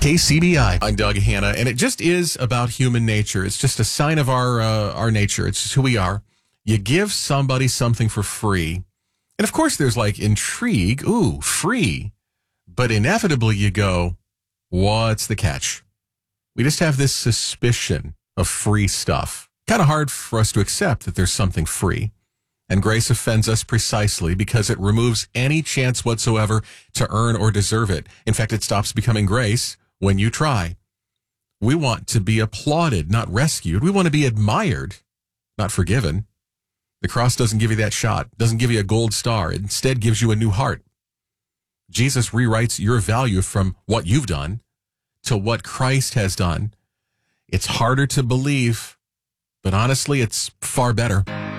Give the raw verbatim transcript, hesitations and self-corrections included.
K C B I. I'm Doug Hanna, and it just is about human nature. It's just a sign of our uh, our nature. It's just who we are. You give somebody something for free, and of course there's like intrigue. Ooh, free. But inevitably you go, what's the catch? We just have this suspicion of free stuff. Kind of hard for us to accept that there's something free. And grace offends us precisely because it removes any chance whatsoever to earn or deserve it. In fact, it stops becoming grace when you try. We want to be applauded, not rescued. We want to be admired, not forgiven. The cross doesn't give you that shot, doesn't give you a gold star. It instead gives you a new heart. Jesus rewrites your value from what you've done to what Christ has done. It's harder to believe, but honestly, it's far better.